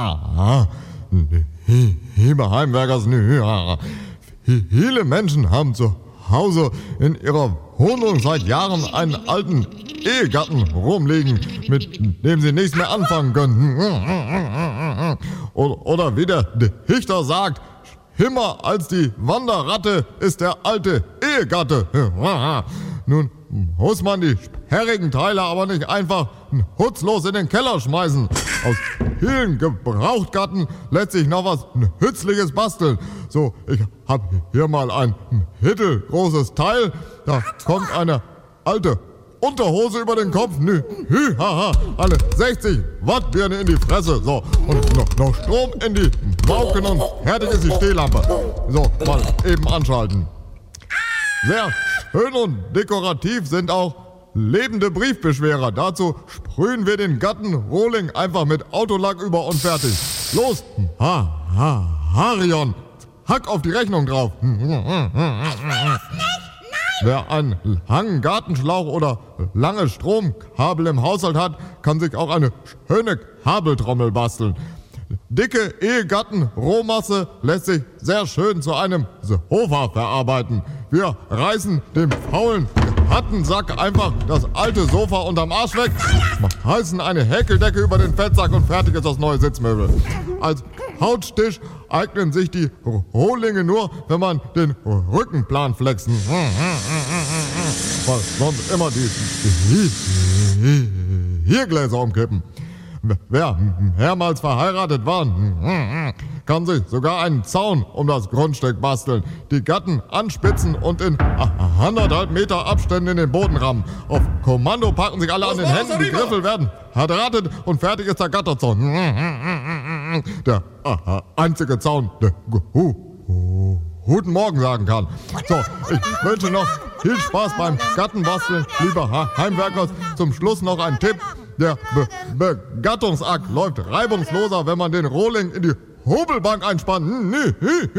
Liebe Heimwerkers, viele Menschen haben zu Hause in ihrer Wohnung seit Jahren einen alten Ehegatten rumliegen, mit dem sie nichts mehr anfangen können. Oder wie der Dichter sagt, schlimmer als die Wanderratte ist der alte Ehegatte. Nun muss man die sperrigen Teile aber nicht einfach nutzlos in den Keller schmeißen. Aus vielen Gebrauchtgatten lässt sich noch was Nützliches basteln. So, ich habe hier mal ein mittelgroßes Teil. Da kommt eine alte Unterhose über den Kopf. Eine 60 Watt Birne in die Fresse. So, und noch Strom in die Mauken und fertig ist die Stehlampe. So, mal eben anschalten. Sehr schön und dekorativ sind auch lebende Briefbeschwerer. Dazu sprühen wir den Gattenrohling einfach mit Autolack über und fertig. Los, Harion, hack auf die Rechnung drauf. Wer einen langen Gartenschlauch oder lange Stromkabel im Haushalt hat, kann sich auch eine schöne Kabeltrommel basteln. Dicke Ehegatten-Rohmasse lässt sich sehr schön zu einem Sofa verarbeiten. Wir reißen dem faulen Hattensack einfach das alte Sofa unterm Arsch weg, heißen eine Häkeldecke über den Fettsack und fertig ist das neue Sitzmöbel. Als Couchtisch eignen sich die Rohlinge nur, wenn man den Rückenplan flexen. Weil sonst immer die Gläser umkippen. Wer mehrmals verheiratet war, kann sich sogar einen Zaun um das Grundstück basteln, die Gatten anspitzen und in 1,5 Meter Abständen in den Boden rammen. Auf Kommando packen sich alle an den Händen, die Griffel werden verdrahtet und fertig ist der Gatterzaun. Der einzige Zaun, der Guten Morgen sagen kann. So, ich wünsche noch viel Spaß beim Gattenbasteln, lieber Heimwerkers. Zum Schluss noch ein Tipp. Der Begattungsakt läuft reibungsloser, wenn man den Rohling in die Hobelbank einspannt.